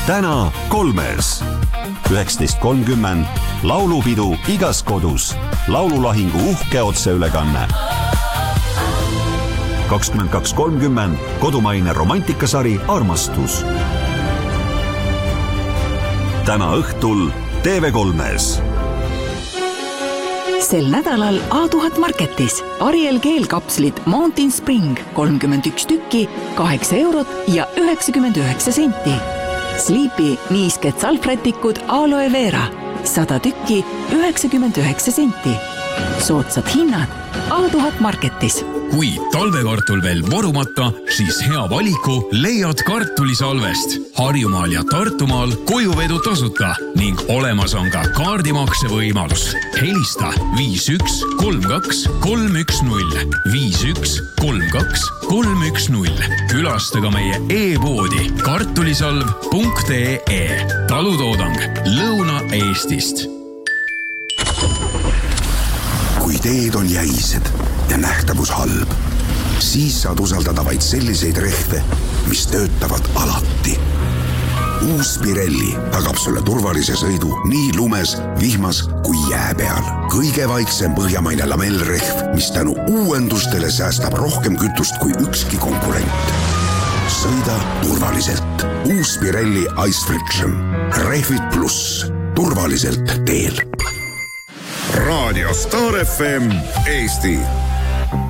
täna Kolmes. 19.30 laulupidu igas kodus. Laululahingu uhke otseülekanne. 22.30 kodumaine romantikasari Armastus. Täna õhtul TV3-s. Sel nädalal A1000 Marketis Ariel keelkapslid Mountain Spring 31 tükki, 8 eurot ja 99 senti. Sleepy niisked salvrätikud Aloe Vera 100 tükki, 99 senti. Soodsad hinnad A1000 Marketis. Kui talvekartul veel vorumata, siis hea valiku leiad kartulisalvest. Harjumaal ja Tartumaal kojuvedu tasuta ning olemas on ka kaardimakse võimalus. Helista 5132 310 5132 310. Külastaga meie e-poodi kartulisalv.ee. Talutoodang Lõuna-Eestist. Kui teed on jäised ja nähtavus halb, siis saad usaldada vaid selliseid rehve, mis töötavad alati. Uus Pirelli tagab sulle turvalise sõidu nii lumes, vihmas kui jää peal. Kõige vaiksem põhjamaine lamellrehv, mis tänu uuendustele säästab rohkem kütust kui ükski konkurent. Sõida turvaliselt. Uus Pirelli Ice Friction. Rehvid pluss. Turvaliselt teel. Radio Star FM Eesti.